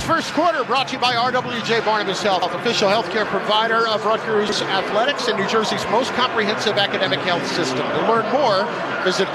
Tonight's first quarter brought to you by RWJ Barnabas Health, official healthcare provider of Rutgers Athletics and New Jersey's most comprehensive academic health system. To learn more, visit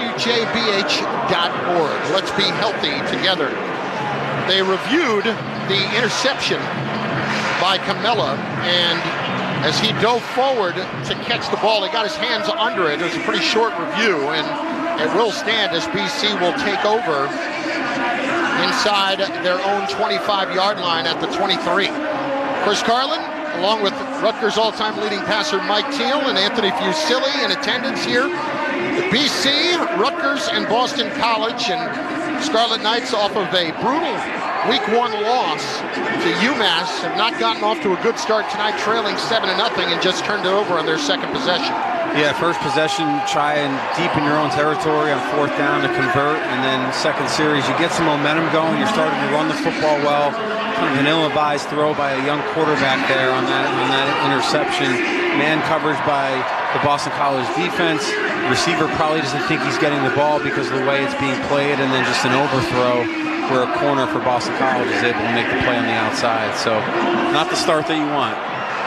rwjbh.org. Let's be healthy together. They reviewed the interception by Camella, and as he dove forward to catch the ball, he got his hands under it. It was a pretty short review, and it will stand as BC will take over inside their own 25-yard line at the 23. Chris Carlin, along with Rutgers all-time leading passer Mike Teal and Anthony Fusilli in attendance here. BC, Rutgers, and Boston College, and Scarlet Knights off of a brutal Week 1 loss to UMass have not gotten off to a good start tonight, trailing 7-0, and just turned it over on their second possession. Yeah, first possession, try and deepen your own territory on fourth down to convert, and then second series, you get some momentum going, you're starting to run the football well. Kind of an ill-advised throw by a young quarterback there on that interception. Man coverage by the Boston College defense. Receiver probably doesn't think he's getting the ball because of the way it's being played, and then just an overthrow where a corner for Boston College is able to make the play on the outside. So not the start that you want.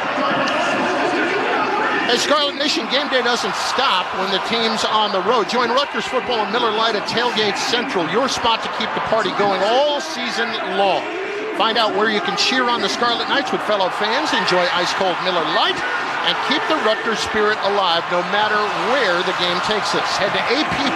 Hey, Scarlet Nation, game day doesn't stop when the team's on the road. Join Rutgers football and Miller Lite at Tailgate Central, your spot to keep the party going all season long. Find out where you can cheer on the Scarlet Knights with fellow fans, enjoy ice-cold Miller Lite, and keep the Rutgers spirit alive no matter where the game takes us. Head to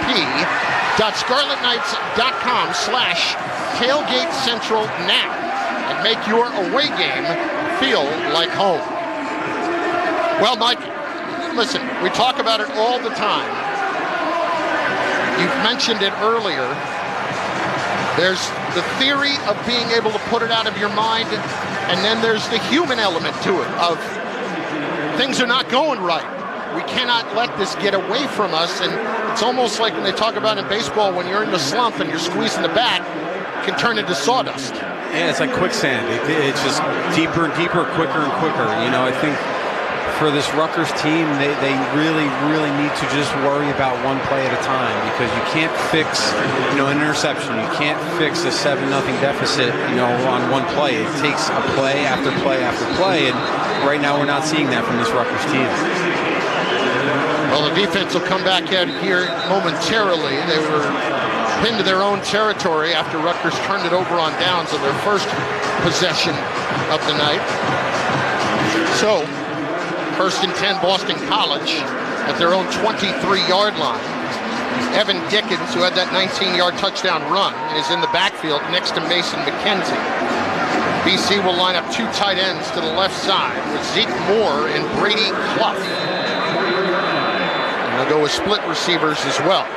app.scarletknights.com/Tailgate Central now and make your away game feel like home. Well, Mike, listen, we talk about it all the time. You've mentioned it earlier. There's the theory of being able to put it out of your mind, and then there's the human element to it of things are not going right. We cannot let this get away from us, and it's almost like when they talk about in baseball, when you're in the slump and you're squeezing the bat, it can turn into sawdust. Yeah, it's like quicksand. It's just deeper and deeper, quicker and quicker. You know, I think for this Rutgers team, they really, really need to just worry about one play at a time, because you can't fix, an interception. You can't fix a 7-0 deficit, on one play. It takes a play after play after play, and right now we're not seeing that from this Rutgers team. Well, the defense will come back out here momentarily. They were pinned to their own territory after Rutgers turned it over on downs on their first possession of the night. So, first and 10, Boston College at their own 23-yard line. Evan Dickens, who had that 19-yard touchdown run, is in the backfield next to Mason McKenzie. BC will line up two tight ends to the left side with Zeke Moore and Brady Clough. And they'll go with split receivers as well.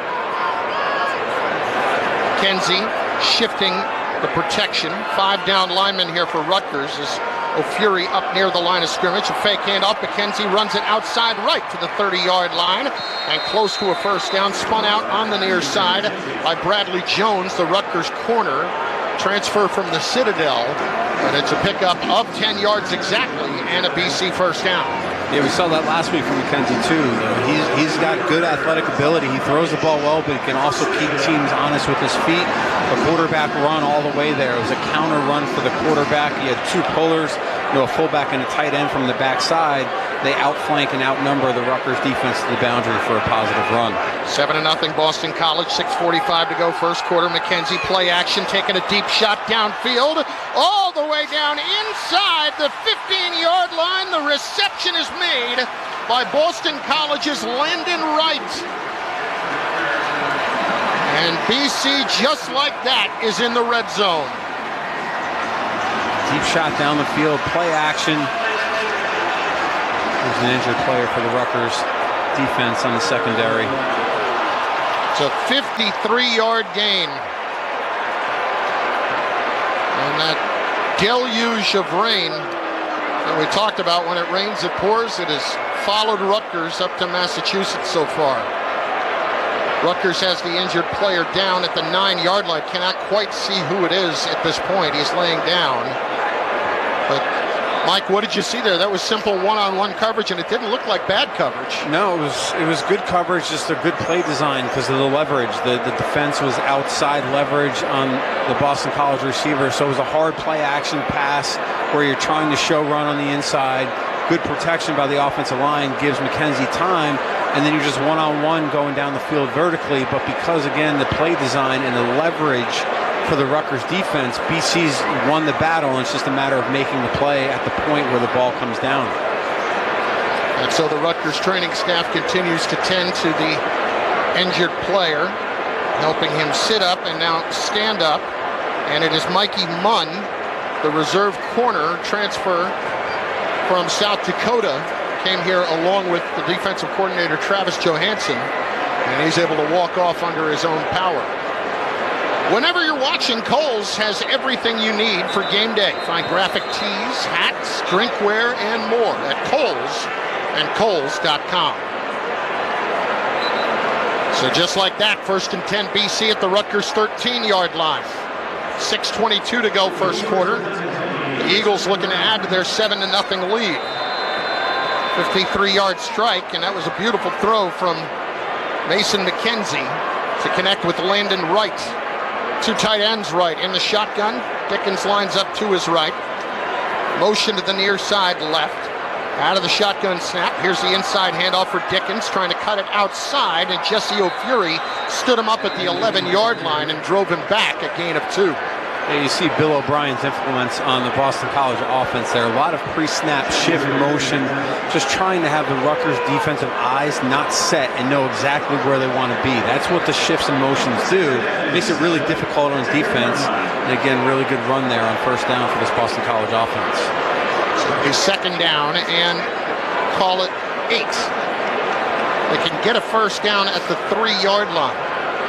McKenzie shifting the protection. 5 down linemen here for Rutgers as O'Fury up near the line of scrimmage. A fake handoff. McKenzie runs it outside right to the 30-yard line and close to a first down. Spun out on the near side by Bradley Jones, the Rutgers corner. Transfer from the Citadel, and it's a pickup of 10 yards exactly and a BC first down. Yeah, we saw that last week from McKenzie too. He's got good athletic ability. He throws the ball well, but he can also keep teams honest with his feet. A quarterback run all the way there. It was a counter run for the quarterback. He had two pullers, a fullback and a tight end from the backside. They outflank and outnumber the Rutgers defense to the boundary for a positive run. 7-0 Boston College, 6:45 to go first quarter. McKenzie play action, taking a deep shot downfield, all the way down inside the 15-yard line. The reception is made by Boston College's Landon Wright. And BC, just like that, is in the red zone. Deep shot down the field, play action. There's an injured player for the Rutgers defense on the secondary. It's a 53-yard gain. And that deluge of rain that we talked about, when it rains, it pours. It has followed Rutgers up to Massachusetts so far. Rutgers has the injured player down at the 9-yard line. Cannot quite see who it is at this point. He's laying down. But Mike, what did you see there? That was simple one-on-one coverage, and it didn't look like bad coverage. No, it was good coverage, just a good play design because of the leverage. The defense was outside leverage on the Boston College receiver. So it was a hard play action pass where you're trying to show run on the inside. Good protection by the offensive line gives McKenzie time, and then you're just one-on-one going down the field vertically. But because, again, the play design and the leverage for the Rutgers defense, BC's won the battle, and it's just a matter of making the play at the point where the ball comes down. And so the Rutgers training staff continues to tend to the injured player, helping him sit up and now stand up. And it is Mikey Munn, the reserve corner transfer from South Dakota, came here along with the defensive coordinator Travis Johansson, and he's able to walk off under his own power. Whenever you're watching, Kohl's has everything you need for game day. Find graphic tees, hats, drinkware, and more at Kohl's and Kohls.com. So just like that, 1st and 10 BC at the Rutgers 13-yard line. 6:22 to go first quarter. The Eagles looking to add to their 7-0 lead. 53-yard strike, and that was a beautiful throw from Mason McKenzie to connect with Landon Wright. 2 tight ends right in the shotgun. Dickens lines up to his right. Motion to the near side left. Out of the shotgun snap. Here's the inside handoff for Dickens, trying to cut it outside, and Jesse O'Fury stood him up at the 11-yard line and drove him back, a gain of 2. Yeah, you see Bill O'Brien's influence on the Boston College offense there. A lot of pre-snap shift motion, just trying to have the Rutgers defensive eyes not set and know exactly where they want to be. That's what the shifts and motions do. It makes it really difficult on his defense. And again, really good run there on first down for this Boston College offense. So a 2nd down and call it 8. They can get a first down at the 3-yard line.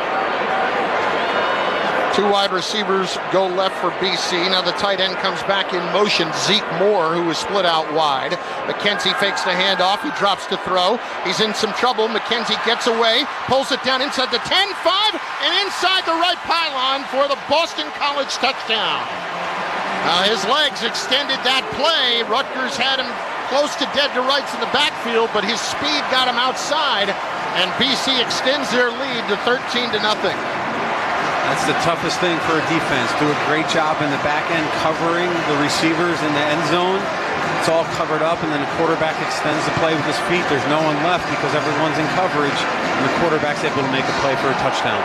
2 wide receivers go left for BC. Now the tight end comes back in motion. Zeke Moore, who was split out wide. McKenzie fakes the handoff. He drops to throw. He's in some trouble. McKenzie gets away, pulls it down inside the 10, 5, and inside the right pylon for the Boston College touchdown. His legs extended that play. Rutgers had him close to dead to rights in the backfield, but his speed got him outside, and BC extends their lead to 13-0. That's the toughest thing for a defense. Do a great job in the back end covering the receivers in the end zone. It's all covered up, and then the quarterback extends the play with his feet. There's no one left because everyone's in coverage, and the quarterback's able to make a play for a touchdown.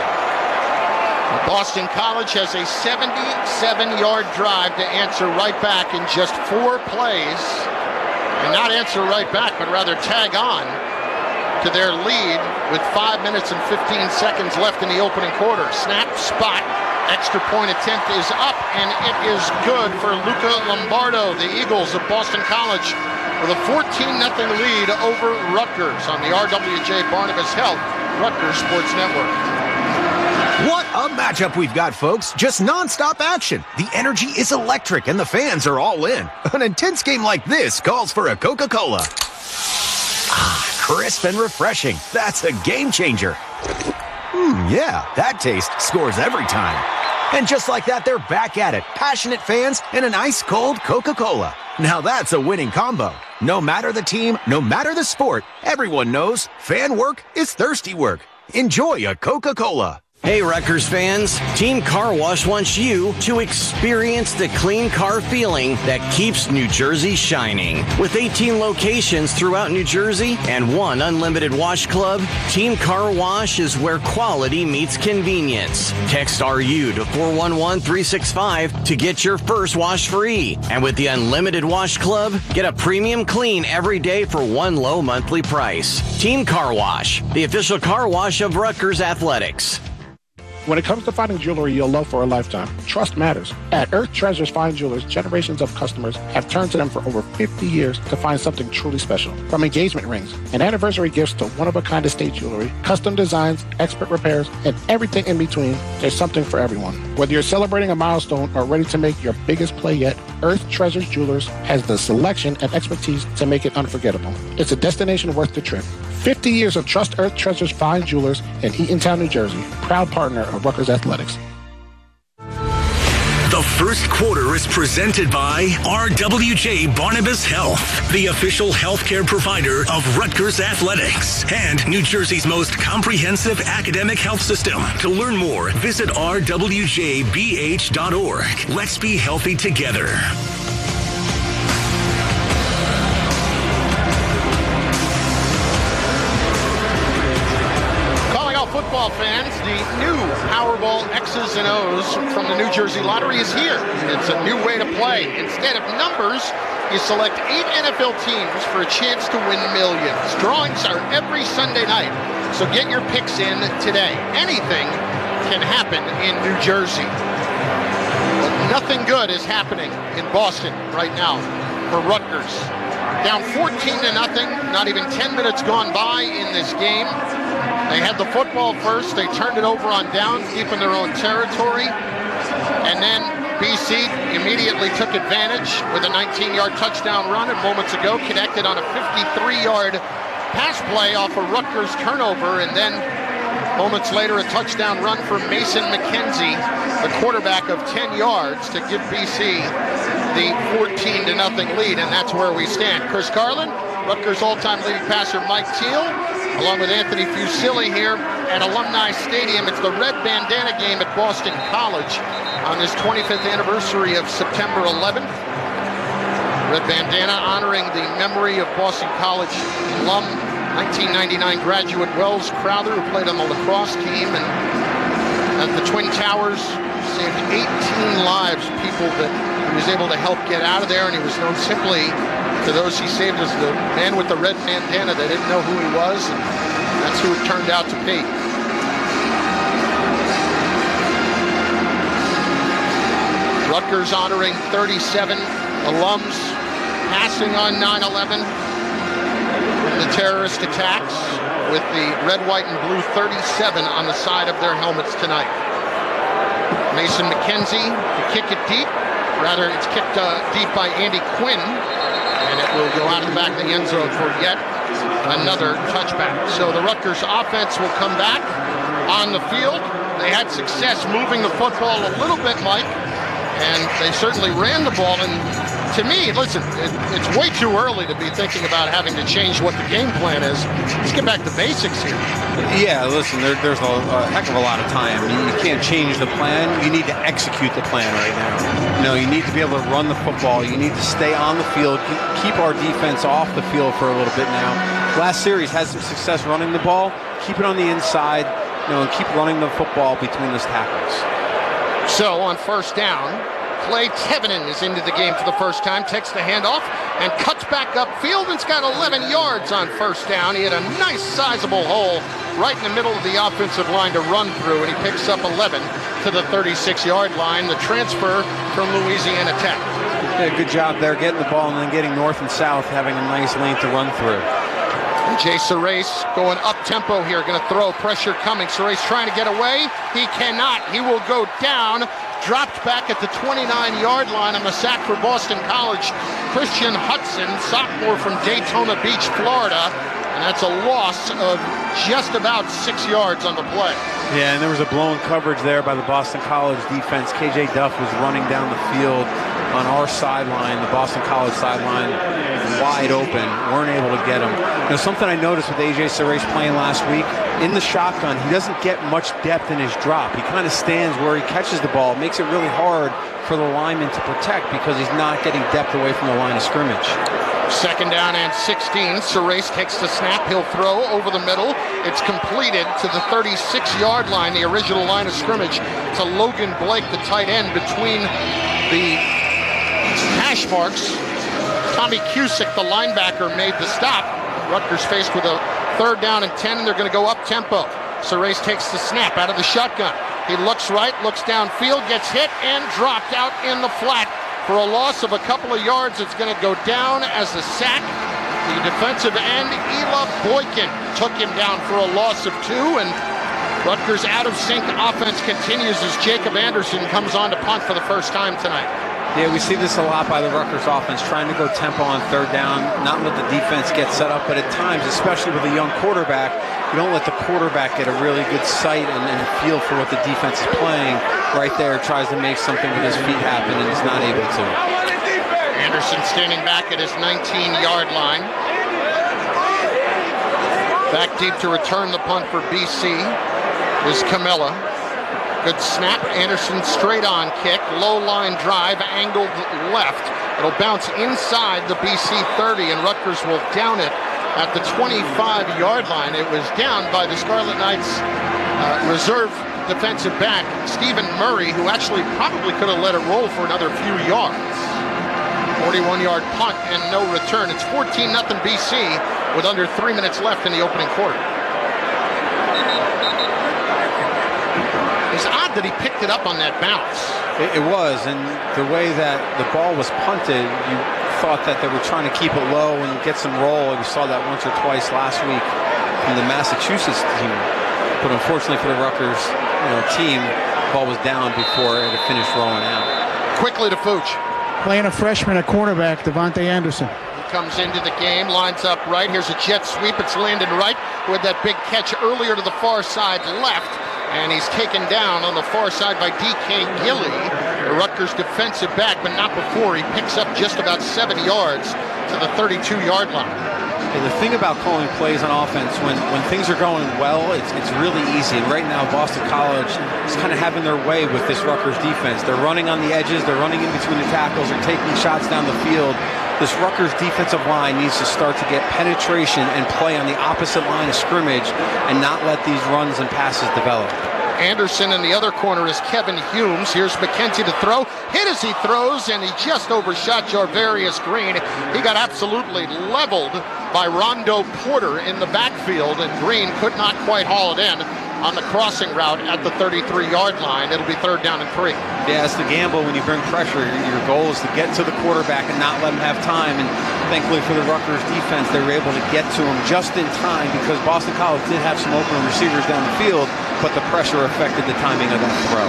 Boston College has a 77-yard drive to answer right back in just 4 plays. And not answer right back, but rather tag on to their lead with 5 minutes and 15 seconds left in the opening quarter. Snap, spot, extra point attempt is up, and it is good for Luca Lombardo. The Eagles of Boston College with a 14-0 lead over Rutgers on the RWJ Barnabas Health Rutgers Sports Network. What a matchup we've got, folks. Just nonstop action. The energy is electric and the fans are all in. An intense game like this calls for a Coca-Cola. Ah, crisp and refreshing. That's a game changer. Yeah, that taste scores every time. And just like that, they're back at it. Passionate fans and an ice-cold Coca-Cola. Now that's a winning combo. No matter the team, no matter the sport, everyone knows fan work is thirsty work. Enjoy a Coca-Cola. Hey Rutgers fans, Team Car Wash wants you to experience the clean car feeling that keeps New Jersey shining. With 18 locations throughout New Jersey and 1 unlimited wash club, Team Car Wash is where quality meets convenience. Text RU to 411-365 to get your first wash free. And with the unlimited wash club, get a premium clean every day for 1 low monthly price. Team Car Wash, the official car wash of Rutgers Athletics. When it comes to finding jewelry you'll love for a lifetime, trust matters. At Earth Treasures Fine Jewelers, generations of customers have turned to them for over 50 years to find something truly special. From engagement rings and anniversary gifts to one-of-a-kind estate jewelry, custom designs, expert repairs, and everything in between, there's something for everyone. Whether you're celebrating a milestone or ready to make your biggest play yet, Earth Treasures Jewelers has the selection and expertise to make it unforgettable. It's a destination worth the trip. 50 years of Trust Earth Treasures Fine Jewelers in Eatontown, New Jersey. Proud partner of Rutgers Athletics. The first quarter is presented by RWJ Barnabas Health, the official healthcare provider of Rutgers Athletics and New Jersey's most comprehensive academic health system. To learn more, visit rwjbh.org. Let's be healthy together. Football fans, the new Powerball X's and O's from the New Jersey Lottery is here. It's a new way to play. Instead of numbers, you select 8 NFL teams for a chance to win millions. Drawings are every Sunday night, so get your picks in today. Anything can happen in New Jersey. But nothing good is happening in Boston right now for Rutgers. Down 14-0, not even 10 minutes gone by in this game. They had the football first. They turned it over on downs deep in their own territory. And then BC immediately took advantage with a 19-yard touchdown run, and moments ago connected on a 53-yard pass play off a Rutgers turnover. And then moments later, a touchdown run from Mason McKenzie, the quarterback, of 10 yards to give BC the 14-0 lead. And that's where we stand. Chris Carlin, Rutgers all-time leading passer Mike Teal, along with Anthony Fusilli here at Alumni Stadium. It's the Red Bandana game at Boston College on this 25th anniversary of September 11th. Red Bandana honoring the memory of Boston College alum, 1999 graduate Wells Crowther, who played on the lacrosse team and at the Twin Towers, saved 18 lives, people that he was able to help get out of there, and he was known simply to those he saved as the man with the red bandana. They didn't know who he was, and that's who it turned out to be. Rutgers honoring 37 alums passing on 9/11, the terrorist attacks, with the red, white, and blue 37 on the side of their helmets tonight. Mason McKenzie to kick it deep. Rather, it's kicked deep by Andy Quinn, and it will go out of the back of the end zone for yet another touchback. So the Rutgers offense will come back on the field. They had success moving the football a little bit, Mike, and they certainly ran the ball. And to me, listen, it's way too early to be thinking about having to change what the game plan is. Let's get back to basics here. Yeah, listen, there's a heck of a lot of time. You can't change the plan. You need to execute the plan right now. You know, you need to be able to run the football. You need to stay on the field, keep our defense off the field for a little bit now. Last series had some success running the ball. Keep it on the inside, and keep running the football between those tackles. So on first down, Clay Tevenen is into the game for the first time, takes the handoff and cuts back upfield and's got 11 yards on first down. He had a nice sizable hole right in the middle of the offensive line to run through, and he picks up 11 to the 36-yard line, the transfer from Louisiana Tech. Yeah, good job there getting the ball and then getting north and south, having a nice lane to run through. Jay Surace going up-tempo here, going to throw, pressure coming. Surace trying to get away. He cannot. He will go down. Dropped back at the 29-yard line on the sack for Boston College. Christian Hudson, sophomore from Daytona Beach, Florida. And that's a loss of just about 6 yards on the play. Yeah, and there was a blown coverage there by the Boston College defense. KJ Duff was running down the field on our sideline, the Boston College sideline, wide open. Weren't able to get him. Something I noticed with A.J. Surace playing last week, in the shotgun, he doesn't get much depth in his drop. He kind of stands where he catches the ball. It makes it really hard for the lineman to protect because he's not getting depth away from the line of scrimmage. Second down and 16. Surace takes the snap. He'll throw over the middle. It's completed to the 36-yard line, the original line of scrimmage, to Logan Blake, the tight end, between the hash marks. Tommy Cusick, the linebacker, made the stop. Rutgers faced with a third down and 10, and they're going to go up-tempo. Surace takes the snap out of the shotgun. He looks right, looks downfield, gets hit, and dropped out in the flat for a loss of a couple of yards. It's going to go down as a sack. The defensive end, Ela Boykin, took him down for a loss of 2, and Rutgers' out-of-sync offense continues as Jacob Anderson comes on to punt for the first time tonight. Yeah, we see this a lot by the Rutgers offense, trying to go tempo on third down, not let the defense get set up, but at times, especially with a young quarterback, you don't let the quarterback get a really good sight and feel for what the defense is playing. Right there, tries to make something with his feet happen, and is not able to. Anderson standing back at his 19-yard line. Back deep to return the punt for BC is Camella. Good snap. Anderson straight on kick. Low line drive, angled left. It'll bounce inside the BC 30, and Rutgers will down it at the 25-yard line. It was down by the Scarlet Knights reserve defensive back, Stephen Murray, who actually probably could have let it roll for another few yards. 41-yard punt and no return. It's 14-0 BC with under 3 minutes left in the opening quarter. It's odd that he picked it up on that bounce. It was, and the way that the ball was punted, you thought that they were trying to keep it low and get some roll. We saw that once or twice last week from the Massachusetts team. But unfortunately for the Rutgers team, the ball was down before it had finished rolling out. Quickly to Fooch. Playing a freshman at quarterback, Devontae Anderson. He comes into the game, lines up right. Here's a jet sweep. It's Landon Wright with that big catch earlier to the far side left. And he's taken down on the far side by D.K. Gilly, the Rutgers defensive back, but not before. He picks up just about 7 yards to the 32-yard line. And the thing about calling plays on offense, when things are going well, it's really easy. And right now, Boston College is kind of having their way with this Rutgers defense. They're running on the edges. They're running in between the tackles. They're taking shots down the field. This Rutgers defensive line needs to start to get penetration and play on the opposite line of scrimmage and not let these runs and passes develop. Anderson in the other corner is Kevin Humes. Here's McKenzie to throw. Hit as he throws, and he just overshot Jarvarius Green. He got absolutely leveled by Rondo Porter in the backfield, and Green could not quite haul it in on the crossing route at the 33-yard line. It'll be 3rd down and 3. Yeah, it's the gamble when you bring pressure. Your goal is to get to the quarterback and not let him have time. And thankfully for the Rutgers defense, they were able to get to him just in time because Boston College did have some open receivers down the field, but the pressure affected the timing of that throw.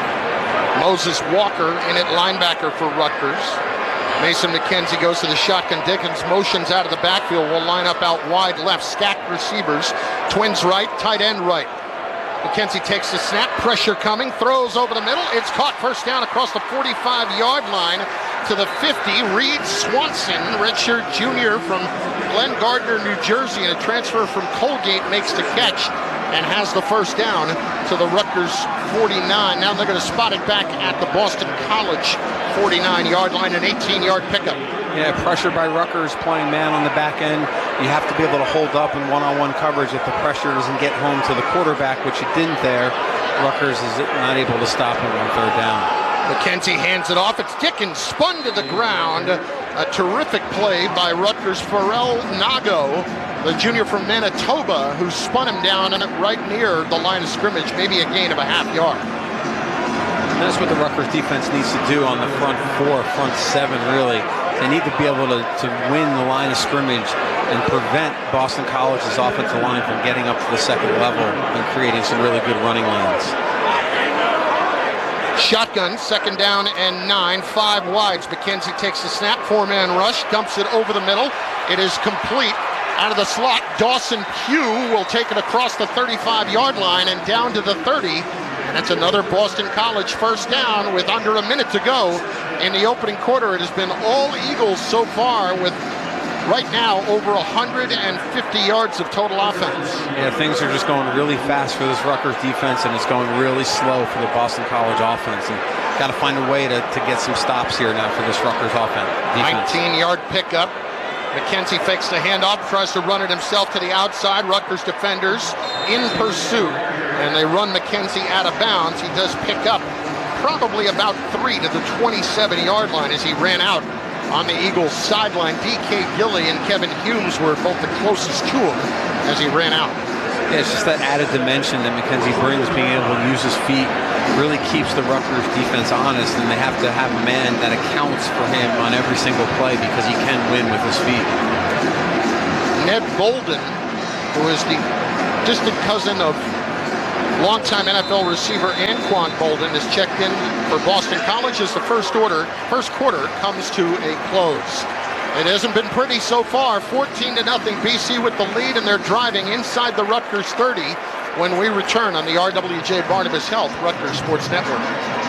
Moses Walker in at linebacker for Rutgers. Mason McKenzie goes to the shotgun. Dickens motions out of the backfield. Will line up out wide left. Stacked receivers. Twins right, tight end right. McKenzie takes the snap. Pressure coming. Throws over the middle. It's caught. First down across the 45-yard line to the 50. Reed Swanson, redshirt junior from Glen Gardner, New Jersey, and a transfer from Colgate, makes the catch and has the first down to the Rutgers 49. Now they're going to spot it back at the Boston College 49-yard line, an 18-yard pickup. Yeah, pressure by Rutgers playing man on the back end. You have to be able to hold up in one-on-one coverage if the pressure doesn't get home to the quarterback, which it didn't there. Rutgers is not able to stop him on 3rd down. McKenzie hands it off. It's Dickens spun to the ground. A terrific play by Rutgers' Pharrell Nago, the junior from Manitoba, who spun him down right near the line of scrimmage, maybe a gain of a half yard. And that's what the Rutgers defense needs to do on the front 4, front 7, really. They need to be able to win the line of scrimmage and prevent Boston College's offensive line from getting up to the 2nd level and creating some really good running lanes. Shotgun, 2nd down and 9, 5 wides. McKenzie takes the snap, 4-man rush, dumps it over the middle. It is complete. Out of the slot, Dawson Pugh will take it across the 35-yard line and down to the 30. And that's another Boston College first down with under a minute to go in the opening quarter. It has been all Eagles so far with right now over 150 yards of total offense. Yeah, things are just going really fast for this Rutgers defense, and it's going really slow for the Boston College offense. And got to find a way to get some stops here now for this Rutgers offense. 19-yard pickup. McKenzie fakes the handoff, tries to run it himself to the outside. Rutgers defenders in pursuit, and they run McKenzie out of bounds. He does pick up probably about 3 to the 27-yard line as he ran out on the Eagles sideline. D.K. Gilly and Kevin Humes were both the closest to him as he ran out. Yeah, it's just that added dimension that McKenzie brings, being able to use his feet, really keeps the Rutgers defense honest, and they have to have a man that accounts for him on every single play because he can win with his feet. Ned Bolden, who is the distant cousin of Longtime NFL receiver Anquan Bolden is checked in for Boston College as the first quarter comes to a close. It hasn't been pretty so far. 14-0 BC with the lead, and they're driving inside the Rutgers 30 when we return on the RWJ Barnabas Health Rutgers Sports Network.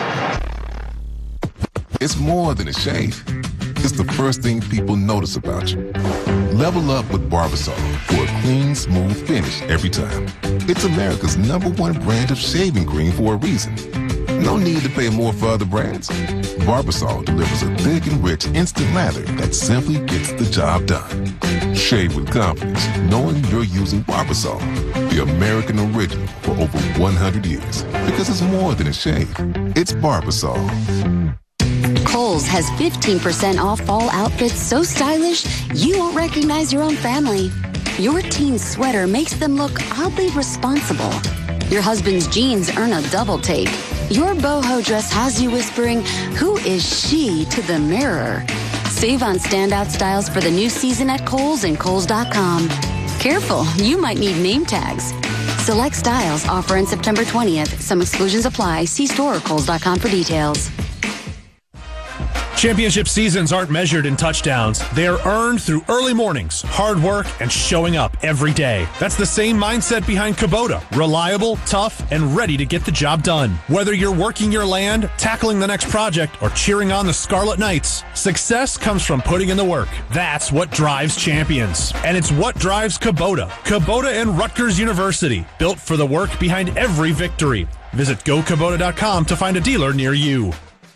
It's more than a shave. It's the first thing people notice about you. Level up with Barbasol for a clean, smooth finish every time. It's America's #1 brand of shaving cream for a reason. No need to pay more for other brands. Barbasol delivers a thick and rich instant lather that simply gets the job done. Shave with confidence, knowing you're using Barbasol, the American original for over 100 years. Because it's more than a shave. It's Barbasol. Kohl's has 15% off fall outfits so stylish you won't recognize your own family. Your teen's sweater makes them look oddly responsible. Your husband's jeans earn a double take. Your boho dress has you whispering, "Who is she?" to the mirror. Save on standout styles for the new season at Kohl's and Kohls.com. Careful, you might need name tags. Select styles offer in September 20th. Some exclusions apply. See store or Kohls.com for details. Championship seasons aren't measured in touchdowns. They are earned through early mornings, hard work, and showing up every day. That's the same mindset behind Kubota. Reliable, tough, and ready to get the job done. Whether you're working your land, tackling the next project, or cheering on the Scarlet Knights, success comes from putting in the work. That's what drives champions. And it's what drives Kubota. Kubota and Rutgers University, built for the work behind every victory. Visit GoKubota.com to find a dealer near you.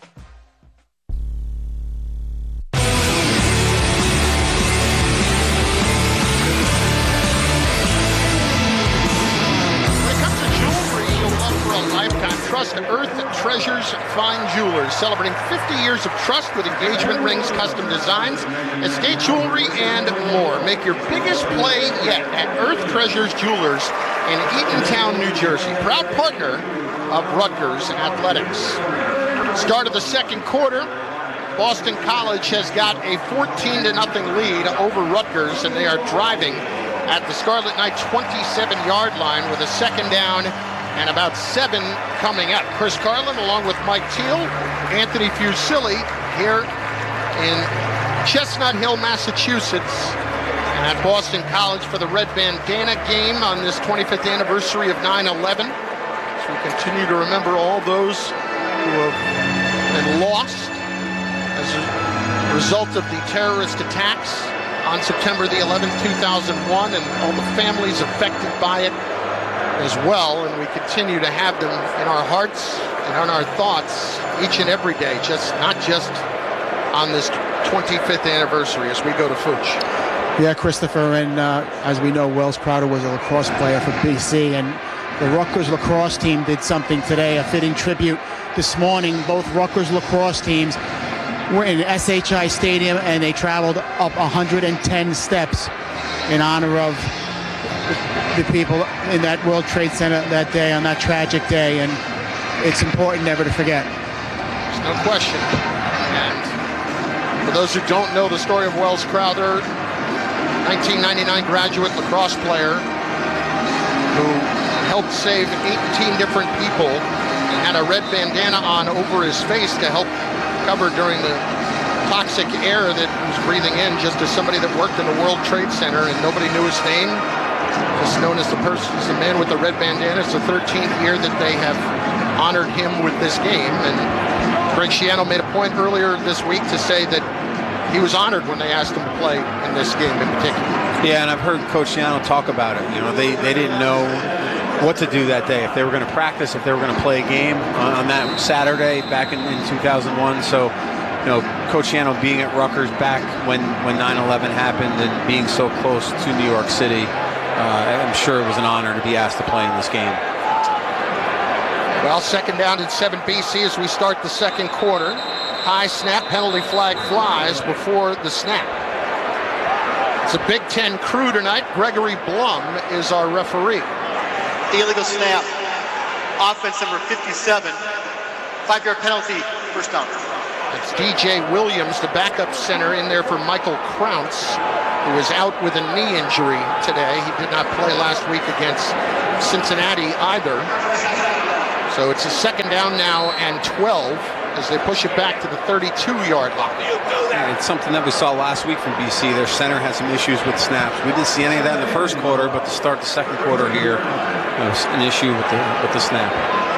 Earth Treasures Fine Jewelers, celebrating 50 years of trust with engagement rings, custom designs, estate jewelry, and more. Make your biggest play yet at Earth Treasures Jewelers in Eatontown, New Jersey. Proud partner of Rutgers Athletics. Start of the second quarter, Boston College has got a 14-0 lead over Rutgers, and they are driving at the Scarlet Knight 27-yard line with a second down and about 7 coming up. Chris Carlin along with Mike Teal, Anthony Fusilli here in Chestnut Hill, Massachusetts at Boston College for the Red Bandana game on this 25th anniversary of 9/11. So we continue to remember all those who have been lost as a result of the terrorist attacks on September the 11th, 2001, and all the families affected by it as well, and we continue to have them in our hearts and on our thoughts each and every day, not just on this 25th anniversary as we go to Fuchs. Yeah, Christopher, and as we know, Wells Crowder was a lacrosse player for BC, and the Rutgers lacrosse team did something today, a fitting tribute. This morning, both Rutgers lacrosse teams were in SHI Stadium, and they traveled up 110 steps in honor of the people in that World Trade Center that day, on that tragic day, and it's important never to forget. There's no question. And for those who don't know the story of Wells Crowder, 1999 graduate lacrosse player who helped save 18 different people and had a red bandana on over his face to help cover during the toxic air that he was breathing in, just as somebody that worked in the World Trade Center, and nobody knew his name. Just known as the man with the red bandana. It's the 13th year that they have honored him with this game. And Greg Schiano made a point earlier this week to say that he was honored when they asked him to play in this game in particular. Yeah, and I've heard Coach Schiano talk about it. You know, they didn't know what to do that day, if they were going to practice, if they were going to play a game on that Saturday back in 2001. So, you know, Coach Schiano being at Rutgers back when 9/11 happened and being so close to New York City, I'm sure it was an honor to be asked to play in this game. Well, second down and 7 BC as we start the second quarter. High snap, penalty flag flies before the snap. It's a Big Ten crew tonight. Gregory Blum is our referee. Illegal snap. Offense number 57. 5-yard penalty, first down. It's DJ Williams, the backup center, in there for Michael Krauntz, who is out with a knee injury today. He did not play last week against Cincinnati either. So it's a second down now and 12 as they push it back to the 32-yard line. And it's something that we saw last week from BC. Their center had some issues with snaps. We didn't see any of that in the first quarter, but to start the second quarter here, was an issue with the snap.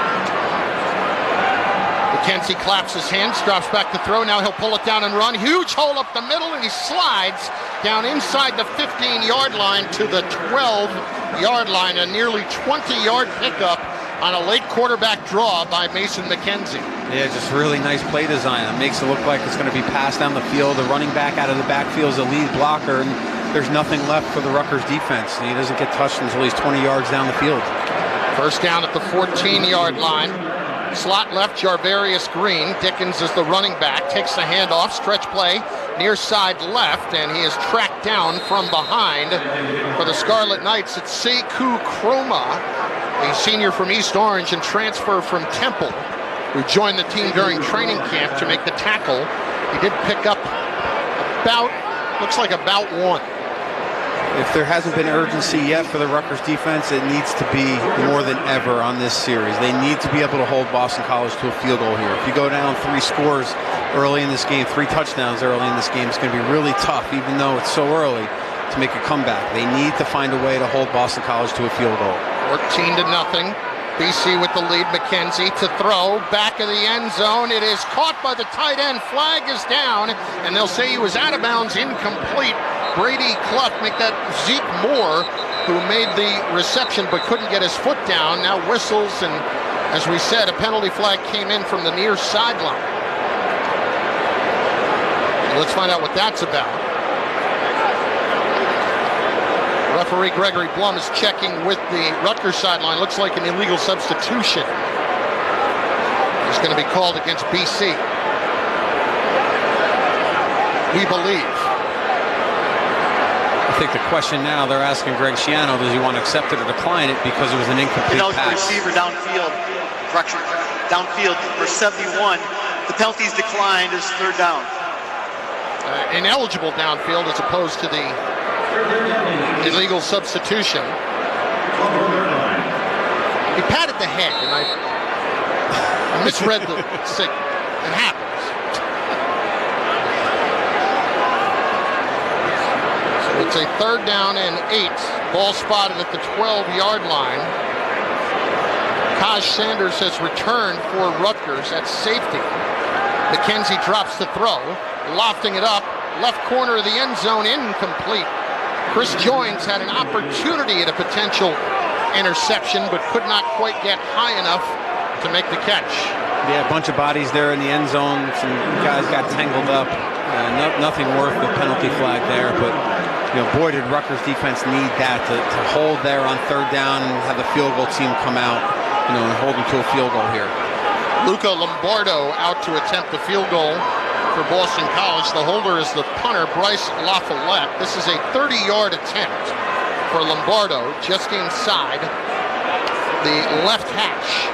McKenzie claps his hands, drops back to throw. Now he'll pull it down and run. Huge hole up the middle, and he slides down inside the 15-yard line to the 12-yard line. A nearly 20-yard pickup on a late quarterback draw by Mason McKenzie. Yeah, just really nice play design. It makes it look like it's going to be passed down the field. The running back out of the backfield is a lead blocker, and there's nothing left for the Rutgers defense. He doesn't get touched until he's 20 yards down the field. First down at the 14-yard line. Slot left, Jarvarius Green. Dickens is the running back. Takes the handoff, stretch play, near side left, and he is tracked down from behind. For the Scarlet Knights, it's Sekou Kroma, a senior from East Orange and transfer from Temple, who joined the team during training camp to make the tackle. He did pick up about one. If there hasn't been urgency yet for the Rutgers defense, it needs to be more than ever on this series. They need to be able to hold Boston College to a field goal here. If you go down 3 scores early in this game, 3 touchdowns early in this game, it's going to be really tough, even though it's so early, to make a comeback. They need to find a way to hold Boston College to a field goal. 14-0. BC with the lead. McKenzie to throw. Back of the end zone. It is caught by the tight end. Flag is down, and they'll say he was out of bounds, incomplete. Brady Clough make that Zeke Moore, who made the reception but couldn't get his foot down, now whistles, and as we said, a penalty flag came in from the near sideline. Let's find out what that's about. Referee Gregory Blum is checking with the Rutgers sideline. Looks like an illegal substitution is going to be called against BC. We believe. I think the question now, they're asking Greg Schiano, does he want to accept it or decline it because it was an incomplete pass? Receiver downfield, correction, downfield for 71. The penalty's declined as third down. Ineligible downfield as opposed to the illegal substitution. He patted the head, and I misread the signal. It happens. It's a third down and 8. Ball spotted at the 12-yard line. Kaj Sanders has returned for Rutgers at safety. McKenzie drops the throw, lofting it up. Left corner of the end zone, incomplete. Chris Joins had an opportunity at a potential interception, but could not quite get high enough to make the catch. Yeah, a bunch of bodies there in the end zone. Some guys got tangled up. Nothing worth the penalty flag there, but boy, did Rutgers defense need that to hold there on third down and have the field goal team come out, and hold them to a field goal here. Luca Lombardo out to attempt the field goal for Boston College. The holder is the punter, Bryce LaFollette. This is a 30-yard attempt for Lombardo, just inside the left hash.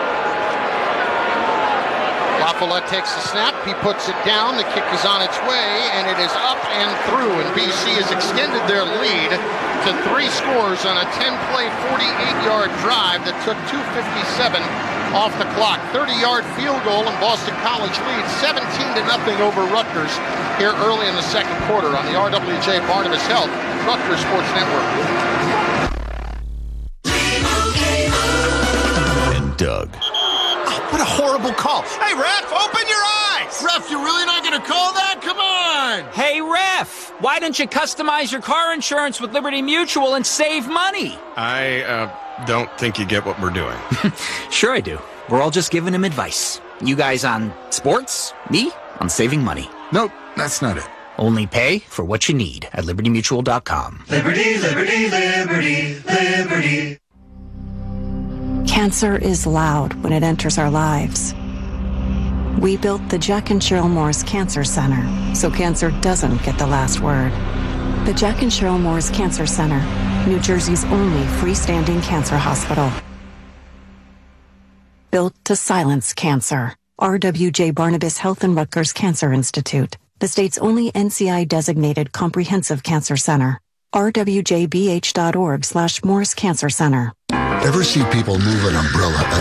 LaFollette takes the snap, he puts it down, the kick is on its way, and it is up and through, and BC has extended their lead to 3 scores on a 10-play, 48-yard drive that took 2:57 off the clock. 30-yard field goal, and Boston College leads 17-0 over Rutgers here early in the second quarter on the RWJ Barnabas Health Rutgers Sports Network. And Doug. What a horrible call. Hey, ref, open your eyes! Ref, you're really not going to call that? Come on! Hey, ref, why don't you customize your car insurance with Liberty Mutual and save money? I don't think you get what we're doing. Sure I do. We're all just giving him advice. You guys on sports, me on saving money. Nope, that's not it. Only pay for what you need at libertymutual.com. Liberty, liberty, liberty, liberty. Cancer is loud when it enters our lives. We built the Jack and Cheryl Morris Cancer Center so cancer doesn't get the last word. The Jack and Cheryl Morris Cancer Center, New Jersey's only freestanding cancer hospital. Built to silence cancer. RWJ Barnabas Health and Rutgers Cancer Institute, the state's only NCI-designated comprehensive cancer center. rwjbh.org/Morris Cancer Center. Ever see people move an umbrella at